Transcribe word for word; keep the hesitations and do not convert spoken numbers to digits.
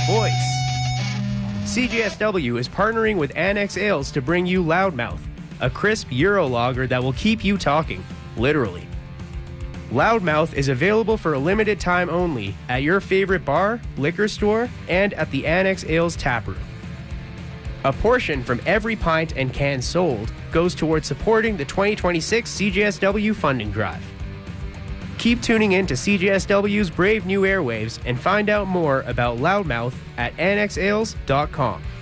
voice. C J S W is partnering with Annex Ales to bring you Loudmouth, a crisp Euro lager that will keep you talking, literally. Loudmouth is available for a limited time only at your favorite bar, liquor store, and at the Annex Ales taproom. A portion from every pint and can sold goes towards supporting the twenty twenty-six C J S W funding drive. Keep tuning in to C J S W's Brave New Airwaves and find out more about Loudmouth at annex ales dot com.